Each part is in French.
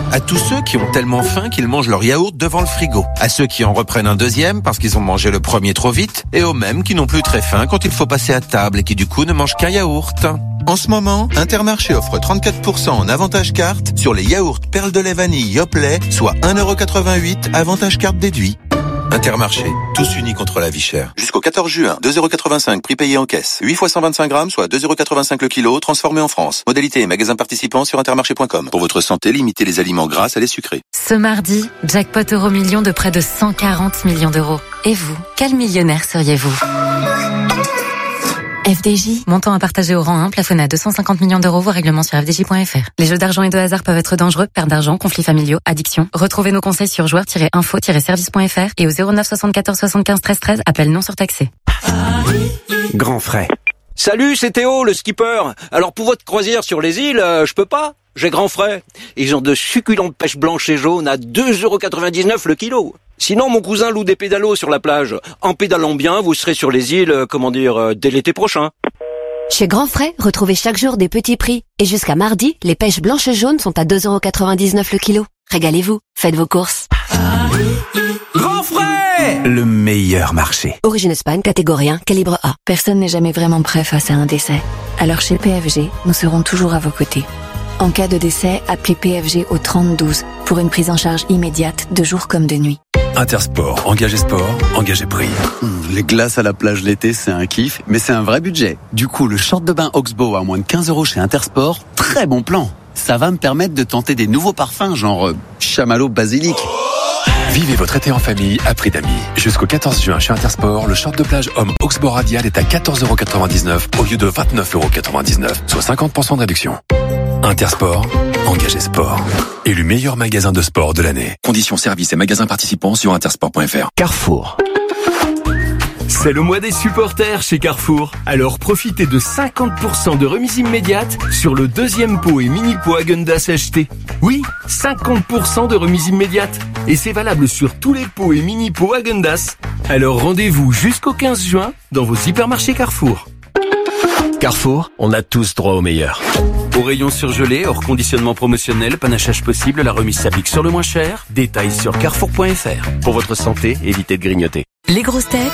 À tous ceux qui ont tellement faim qu'ils mangent leur yaourt devant le frigo. À ceux qui en reprennent un deuxième parce qu'ils ont mangé le premier trop vite. Et aux mêmes qui n'ont plus très faim quand il faut passer à table et qui du coup ne mangent qu'un yaourt. En ce moment, Intermarché offre 34% en avantage carte sur les yaourts perles de lait vanille Yoplait, soit 1,88€ avantage carte déduit. Intermarché, tous unis contre la vie chère. Jusqu'au 14 juin, 2,85€ prix payé en caisse. 8 fois 125 grammes, soit 2,85€ le kilo, transformé en France. Modalité et magasins participants sur intermarché.com. Pour votre santé, limitez les aliments gras à les sucrés. Ce mardi, jackpot Euro-Million de près de 140 millions d'euros. Et vous, quel millionnaire seriez-vous ? FDJ, montant à partager au rang 1, plafonné à 250 millions d'euros, voire règlement sur fdj.fr. Les jeux d'argent et de hasard peuvent être dangereux, perte d'argent, conflits familiaux, addiction. Retrouvez nos conseils sur joueurs-info-service.fr et au 09 74 75 13 13, appel non surtaxé. Grand frais. Salut, c'est Théo, le skipper. Alors pour votre croisière sur les îles, je peux pas. J'ai grand frais. Ils ont de succulentes pêches blanches et jaunes à 2,99€ le kilo. Sinon, mon cousin loue des pédalos sur la plage. En pédalant bien, vous serez sur les îles, dès l'été prochain. Chez Grand Frais, retrouvez chaque jour des petits prix. Et jusqu'à mardi, les pêches blanches et jaunes sont à 2,99€ le kilo. Régalez-vous, faites vos courses. Grand frais! Le meilleur marché. Origine Espagne, catégorie 1, calibre A. Personne n'est jamais vraiment prêt face à un décès. Alors chez PFG, nous serons toujours à vos côtés. En cas de décès, appelez PFG au 3012 pour une prise en charge immédiate de jour comme de nuit. Intersport, engagé sport, engagé prix. Les glaces à la plage l'été, c'est un kiff, mais c'est un vrai budget. Du coup, le short de bain Oxbow à moins de 15€ chez Intersport, très bon plan. Ça va me permettre de tenter des nouveaux parfums, genre chamallow basilic. Vivez votre été en famille à prix d'amis. Jusqu'au 14 juin chez Intersport, le short de plage homme Oxbow Radial est à 14,99€ au lieu de 29,99€, soit 50% de réduction. Intersport, engagé sport. Élu meilleur magasin de sport de l'année. Conditions services et magasins participants sur intersport.fr. Carrefour. C'est le mois des supporters chez Carrefour. Alors profitez de 50% de remise immédiate sur le deuxième pot et mini pot Häagen-Dazs acheté. Oui, 50% de remise immédiate. Et c'est valable sur tous les pots et mini pots Häagen-Dazs. Alors rendez-vous jusqu'au 15 juin dans vos hypermarchés Carrefour. Carrefour, on a tous droit au meilleur. Au rayon surgelé, hors conditionnement promotionnel, panachage possible, la remise s'applique sur le moins cher. Détails sur carrefour.fr. Pour votre santé, évitez de grignoter. Les grosses têtes,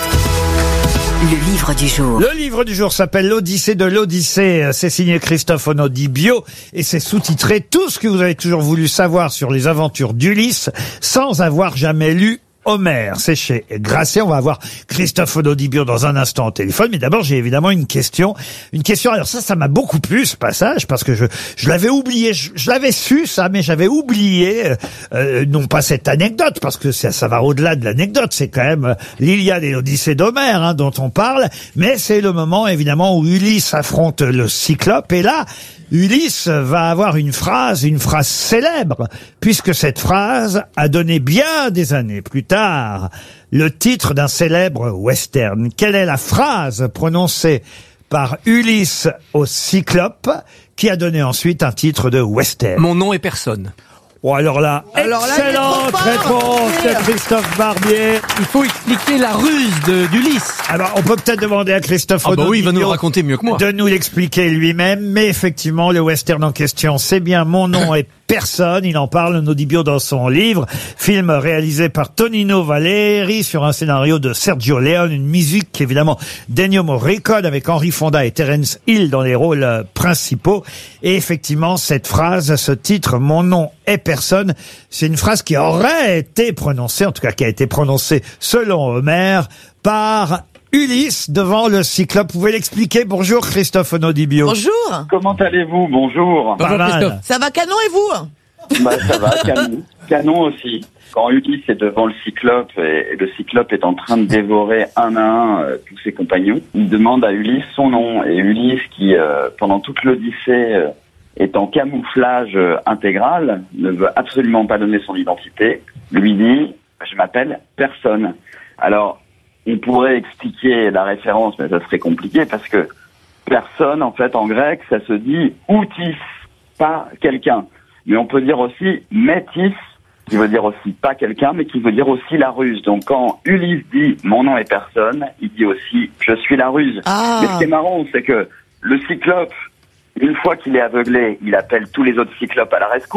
le livre du jour. Le livre du jour s'appelle l'Odyssée de l'Odyssée. C'est signé Christophe Onodibio et c'est sous-titré tout ce que vous avez toujours voulu savoir sur les aventures d'Ulysse sans avoir jamais lu Homère. C'est chez Grasset. On va avoir Christophe Onodibio dans un instant au téléphone. Mais d'abord, j'ai évidemment une question. Alors ça m'a beaucoup plu, ce passage, parce que je l'avais oublié. Je l'avais su, ça, mais j'avais oublié, non pas cette anecdote, parce que ça va au-delà de l'anecdote. C'est quand même l'Iliade et l'Odyssée d'Homère, dont on parle. Mais c'est le moment, évidemment, où Ulysse affronte le Cyclope. Et là, Ulysse va avoir une phrase célèbre, puisque cette phrase a donné bien des années plus tard le titre d'un célèbre western. Quelle est la phrase prononcée par Ulysse au Cyclope qui a donné ensuite un titre de western? Mon nom est personne. Oh, alors là, excellente réponse de Christophe Barbier. Il faut expliquer la ruse d'Ulysse. Alors, on peut peut-être demander à Christophe Onodibio, oui, il va nous le raconter mieux que moi, de nous l'expliquer lui-même, mais effectivement, le western en question, c'est bien Mon nom est personne. Il en parle, Onodibio, dans son livre. Film réalisé par Tonino Valeri sur un scénario de Sergio Leone, une musique, évidemment, d'Ennio Morricone avec Henry Fonda et Terence Hill dans les rôles principaux. Et effectivement, cette phrase, ce titre, Mon nom est personne, c'est une phrase qui aurait été prononcée, en tout cas qui a été prononcée selon Homère, par Ulysse devant le Cyclope. Vous pouvez l'expliquer? Bonjour Christophe Onodibio. Bonjour. Comment allez-vous? Bonjour. Pas mal. Ça va canon et vous? Ça va, canon. Canon aussi. Quand Ulysse est devant le Cyclope et le Cyclope est en train de dévorer un à un tous ses compagnons, il demande à Ulysse son nom. Et Ulysse qui, pendant toute l'Odyssée, est en camouflage intégral, ne veut absolument pas donner son identité, lui dit « Je m'appelle personne ». Alors, on pourrait expliquer la référence, mais ça serait compliqué parce que personne, en fait, en grec, ça se dit outis, pas quelqu'un. Mais on peut dire aussi métis, qui veut dire aussi pas quelqu'un, mais qui veut dire aussi la ruse. Donc quand Ulysse dit mon nom est personne, il dit aussi je suis la ruse. Ah. Mais ce qui est marrant, c'est que le Cyclope, une fois qu'il est aveuglé, il appelle tous les autres Cyclopes à la rescousse.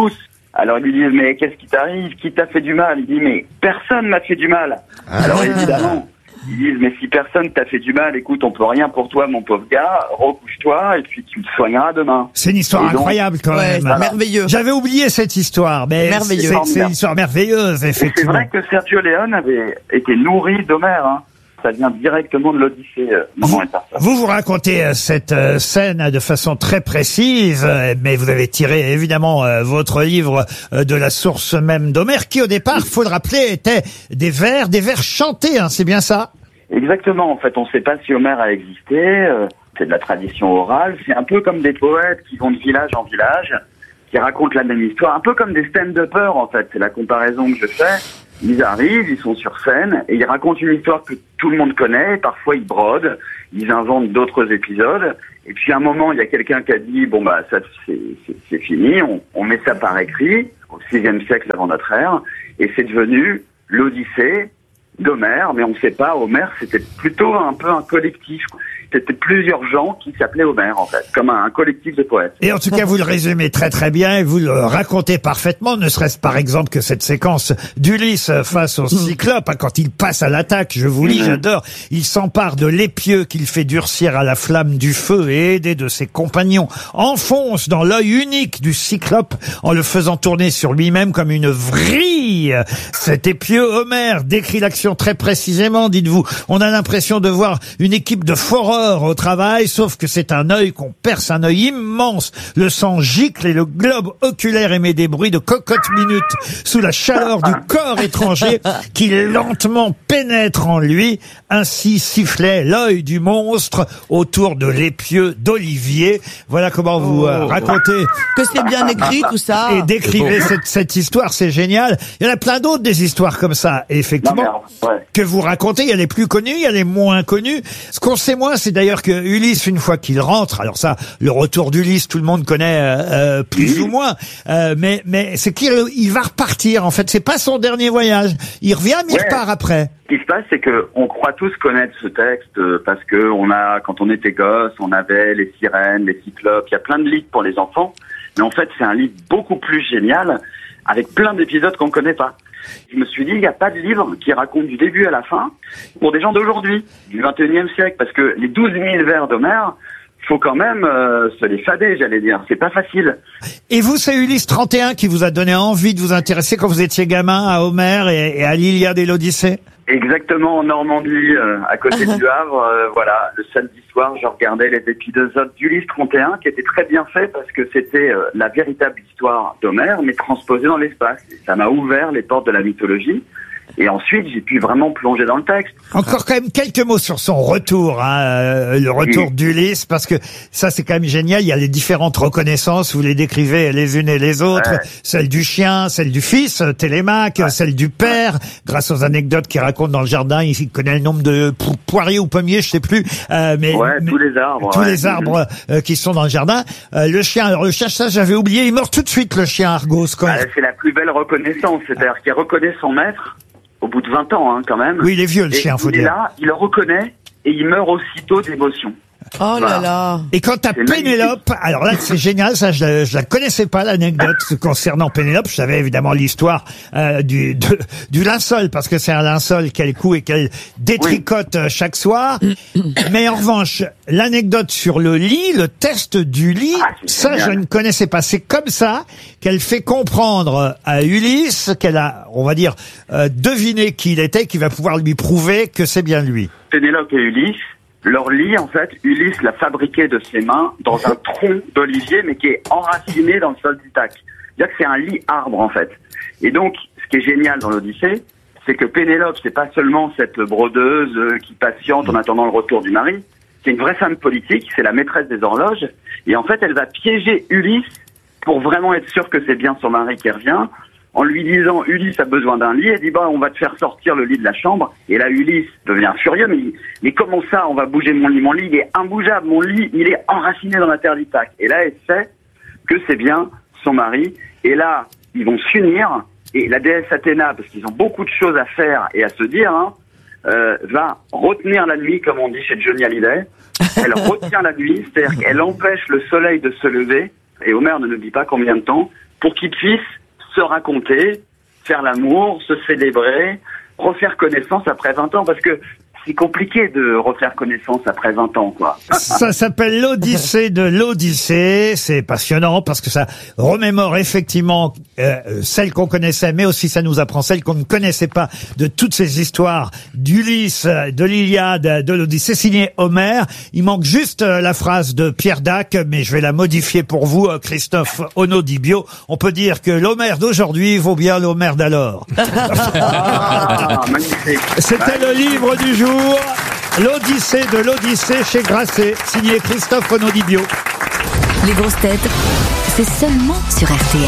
Alors ils lui disent, mais qu'est-ce qui t'arrive? Qui t'a fait du mal? Il dit, mais personne m'a fait du mal. Alors évidemment, ils disent, mais si personne t'a fait du mal, écoute, on peut rien pour toi, mon pauvre gars, recouche-toi et puis tu te soigneras demain. C'est une histoire incroyable quand même. Merveilleux. J'avais oublié cette histoire, mais c'est une histoire merveilleuse, effectivement. C'est vrai que Sergio Leone avait été nourri d'Homère, hein. Ça vient directement de l'Odyssée. Vous racontez cette scène de façon très précise, mais vous avez tiré évidemment votre livre de la source même d'Homère, qui au départ, faut le rappeler, était des vers chantés, hein, c'est bien ça? Exactement. En fait, on ne sait pas si Homère a existé. C'est de la tradition orale. C'est un peu comme des poètes qui vont de village en village, qui racontent la même histoire, un peu comme des stand-uppers en fait. C'est la comparaison que je fais. Ils arrivent, ils sont sur scène et ils racontent une histoire que tout le monde connaît. Parfois ils brodent, ils inventent d'autres épisodes. Et puis à un moment, il y a quelqu'un qui a dit bon bah ça c'est fini, on met ça par écrit au 6e siècle avant notre ère et c'est devenu l'Odyssée d'Homère. Mais on ne sait pas, Homère c'était plutôt un peu un collectif. C'était plusieurs gens qui s'appelaient Homère, en fait, comme un collectif de poètes. Et en tout cas, vous le résumez très très bien et vous le racontez parfaitement, ne serait-ce par exemple que cette séquence d'Ulysse face au Cyclope, hein, quand il passe à l'attaque, je vous lis, j'adore, il s'empare de l'épieu qu'il fait durcir à la flamme du feu et aidé de ses compagnons, enfonce dans l'œil unique du Cyclope en le faisant tourner sur lui-même comme une vrille. Cet épieu, Homère, décrit l'action très précisément, dites-vous. On a l'impression de voir une équipe de foreurs au travail, sauf que c'est un œil qu'on perce, un œil immense. Le sang gicle et le globe oculaire émet des bruits de cocotte minute sous la chaleur du corps étranger qui lentement pénètre en lui. Ainsi sifflait l'œil du monstre autour de l'épieu d'Olivier. Voilà comment vous racontez. Que c'est bien écrit tout ça. Et décrivez cette histoire, c'est génial. Il y en a plein d'autres des histoires comme ça, effectivement, que vous racontez. Il y a les plus connus, il y a les moins connus. Ce qu'on sait moins, c'est d'ailleurs que Ulysse, une fois qu'il rentre, alors ça, le retour d'Ulysse, tout le monde connaît plus ou moins, mais c'est qu'il va repartir. En fait, c'est pas son dernier voyage. Il revient, mais il repart après. Ce qui se passe, c'est que on croit tous connaître ce texte parce que quand on était gosse, on avait les sirènes, les cyclopes. Il y a plein de livres pour les enfants, mais en fait, c'est un livre beaucoup plus génial avec plein d'épisodes qu'on connaît pas. Je me suis dit, il n'y a pas de livre qui raconte du début à la fin pour des gens d'aujourd'hui, du 21e siècle, parce que les 12 000 vers d'Homère, faut quand même se les fader, j'allais dire. C'est pas facile. Et vous, c'est Ulysse 31 qui vous a donné envie de vous intéresser quand vous étiez gamin à Homère et à l'Iliade et l'Odyssée? Exactement, en Normandie, à côté du Havre, voilà, le samedi soir, je regardais les épisodes d'Ulysse 31, qui étaient très bien faits parce que c'était la véritable histoire d'Homère, mais transposée dans l'espace. Et ça m'a ouvert les portes de la mythologie. Et ensuite, j'ai pu vraiment plonger dans le texte. Encore quand même quelques mots sur son retour, hein, le retour d'Ulysse, parce que ça, c'est quand même génial. Il y a les différentes reconnaissances, vous les décrivez les unes et les autres. Celle du chien, celle du fils, Télémaque, celle du père, grâce aux anecdotes qu'il raconte dans le jardin. Il connaît le nombre de poiriers ou pommiers, je sais plus. Mais tous les arbres. Tous les arbres qui sont dans le jardin. Le chien, alors le chien, ça, j'avais oublié. Il meurt tout de suite, le chien Argos. C'est la plus belle reconnaissance. C'est-à-dire qu'il reconnaît son maître. Au bout de 20 ans, hein, quand même. Oui, il est vieux, le chien, faut dire. Il est là, il le reconnaît, et il meurt aussitôt d'émotion. Oh là là. Et quant à Pénélope, alors là, c'est génial, ça, je la connaissais pas, l'anecdote concernant Pénélope. Je savais évidemment l'histoire, du linceul, parce que c'est un linceul qu'elle coud et qu'elle détricote chaque soir. Mais en revanche, l'anecdote sur le lit, le test du lit, ça, génial. Je ne connaissais pas. C'est comme ça qu'elle fait comprendre à Ulysse qu'elle a, on va dire, deviné qui il était, qui va pouvoir lui prouver que c'est bien lui. Pénélope et Ulysse, leur lit, en fait, Ulysse l'a fabriqué de ses mains dans un tronc d'olivier, mais qui est enraciné dans le sol d'Ithaque. C'est-à-dire que c'est un lit arbre, en fait. Et donc, ce qui est génial dans l'Odyssée, c'est que Pénélope, c'est pas seulement cette brodeuse qui patiente en attendant le retour du mari, c'est une vraie femme politique, c'est la maîtresse des horloges, et en fait, elle va piéger Ulysse pour vraiment être sûre que c'est bien son mari qui revient, en lui disant, Ulysse a besoin d'un lit, elle dit, on va te faire sortir le lit de la chambre. Et là, Ulysse devient furieux, mais comment ça, on va bouger mon lit? Mon lit, il est imbougeable, mon lit, il est enraciné dans la terre d'Ithaque. Et là, elle sait que c'est bien son mari. Et là, ils vont s'unir, et la déesse Athéna, parce qu'ils ont beaucoup de choses à faire et à se dire, va retenir la nuit, comme on dit chez Johnny Hallyday. Elle retient la nuit, c'est-à-dire qu'elle empêche le soleil de se lever, et Homère ne nous dit pas combien de temps, pour qu'il puisse se raconter, faire l'amour, se célébrer, refaire connaissance après 20 ans, parce que c'est compliqué de refaire connaissance après 20 ans, quoi. Ça s'appelle l'Odyssée de l'Odyssée. C'est passionnant parce que ça remémore effectivement celles qu'on connaissait, mais aussi ça nous apprend celles qu'on ne connaissait pas de toutes ces histoires d'Ulysse, de l'Iliade, de l'Odyssée. Signé Homère. Il manque juste la phrase de Pierre Dac, mais je vais la modifier pour vous, Christophe Onodibio. On peut dire que l'Homère d'aujourd'hui vaut bien l'Homère d'alors. Ah, magnifique. C'était le livre du jour. L'Odyssée de l'Odyssée chez Grasset, signé Christophe Onodibio. Les grosses têtes, c'est seulement sur RTL.